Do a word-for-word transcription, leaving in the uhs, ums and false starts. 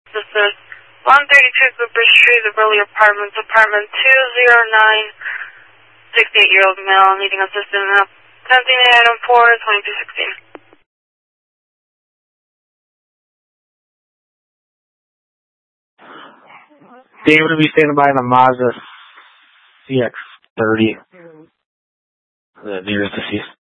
This is one thirty-two Cooper Street, the Burley Apartments, apartment two zero nine, sixty-eight-year-old male needing assistance. Sending item four, twenty-two sixteen. David will be standing by in the Mazda C X thirty, the nearest deceased.